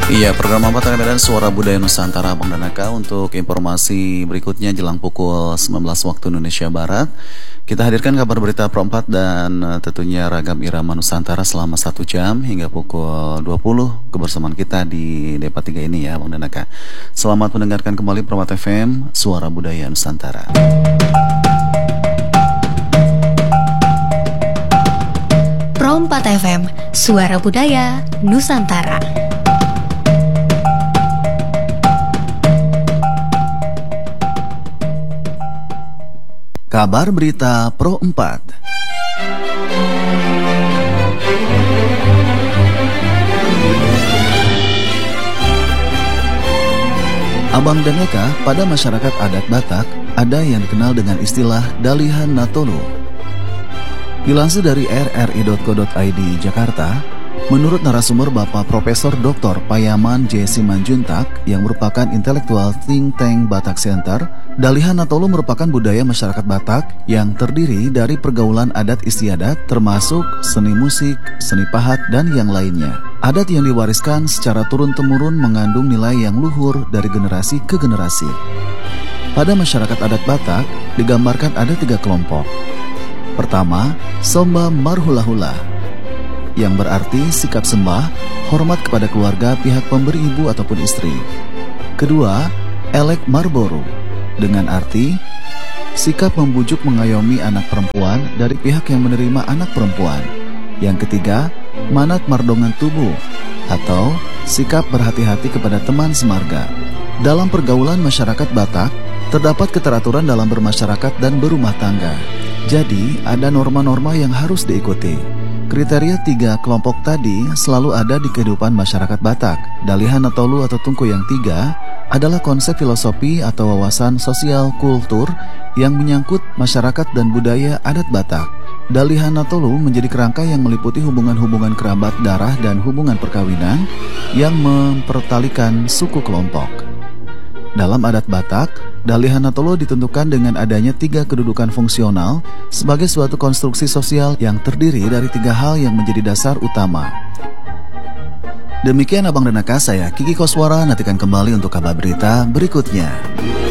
Iya, program Ampat Medan Suara Budaya Nusantara Bang Danaka. Untuk informasi berikutnya jelang pukul 19 waktu Indonesia Barat, kita hadirkan kabar berita Pro 4 dan tentunya ragam irama Nusantara selama 1 jam hingga pukul 20 kebersamaan kita di Depa 3 ini ya Bang Danaka. Selamat mendengarkan kembali Pro 4 FM Suara Budaya Nusantara. Pro 4 FM Suara Budaya Nusantara. Kabar berita Pro 4. Abang dan Eka, pada masyarakat adat Batak ada yang dikenal dengan istilah Dalihan Natolu. Dilansir dari rri.co.id Jakarta, menurut narasumber Bapak Profesor Dr. Payaman J. Simanjuntak yang merupakan intelektual think tank Batak Center, Dalihan Natolu merupakan budaya masyarakat Batak yang terdiri dari pergaulan adat istiadat termasuk seni musik, seni pahat, dan yang lainnya. Adat yang diwariskan secara turun-temurun mengandung nilai yang luhur dari generasi ke generasi. Pada masyarakat adat Batak digambarkan ada 3 kelompok. Pertama, Somba Marhula-hula, yang berarti sikap sembah, hormat kepada keluarga pihak pemberi ibu ataupun istri. Kedua, Elek Marboro, dengan arti sikap membujuk mengayomi anak perempuan dari pihak yang menerima anak perempuan. Yang ketiga, Manat Mardongan Tubuh, atau sikap berhati-hati kepada teman semarga. Dalam pergaulan masyarakat Batak, terdapat keteraturan dalam bermasyarakat dan berumah tangga. Jadi, ada norma-norma yang harus diikuti. Kriteria 3 kelompok tadi selalu ada di kehidupan masyarakat Batak. Dalihan Natolu atau Tungku yang 3 adalah konsep filosofi atau wawasan sosial kultur yang menyangkut masyarakat dan budaya adat Batak. Dalihan Natolu menjadi kerangka yang meliputi hubungan-hubungan kerabat darah dan hubungan perkawinan yang mempertalikan suku kelompok. Dalam adat Batak, Dalihan Natolu ditentukan dengan adanya 3 kedudukan fungsional sebagai suatu konstruksi sosial yang terdiri dari 3 hal yang menjadi dasar utama. Demikian Abang Danaka, saya Kiki Koswara, nantikan kembali untuk kabar berita berikutnya.